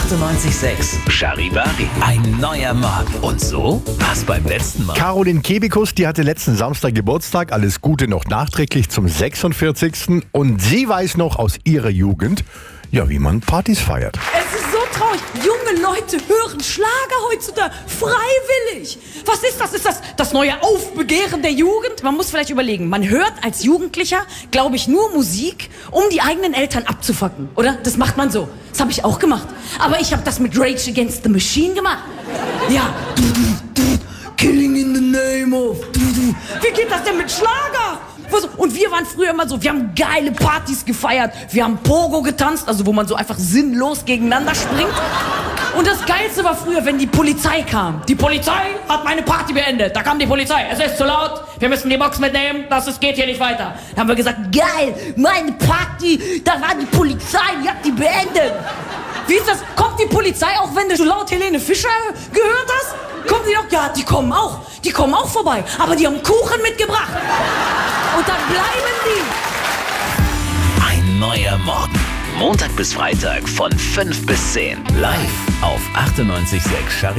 98,6. Charivari. Ein neuer Morgen. Und so war's beim letzten Mal. Caroline Kebekus, die hatte letzten Samstag Geburtstag. Alles Gute noch nachträglich zum 46. Und sie weiß noch aus ihrer Jugend, ja, wie man Partys feiert. Es ist so traurig. Junge Leute hören Schlager heutzutage freiwillig. Was ist das? Ist das neue Aufbegehren der Jugend? Man muss vielleicht überlegen, man hört als Jugendlicher, glaube ich, nur Musik, um die eigenen Eltern abzufacken, oder? Das macht man so. Das habe ich auch gemacht. Aber ich habe das mit Rage Against the Machine gemacht. Ja. Killing in the name of. Wie geht das denn mit Schlager? Und wir waren früher immer so, wir haben geile Partys gefeiert, wir haben Pogo getanzt, also wo man so einfach sinnlos gegeneinander springt. Und das Geilste war früher, wenn die Polizei kam. Die Polizei hat meine Party beendet. Da kam die Polizei. Es ist zu laut, wir müssen die Box mitnehmen, geht hier nicht weiter. Da haben wir gesagt, geil, meine Party, da war die Polizei, die hat die beendet. Wie ist das? Kommt die Polizei auch, wenn du so laut Helene Fischer gehört hast? Kommen die auch? Ja, die kommen auch. Die kommen auch vorbei. Aber die haben Kuchen mitgebracht. Und dann bleiben die. Ein neuer Morgen. Montag bis Freitag von 5 bis 10. Live auf 98,6 Charivari.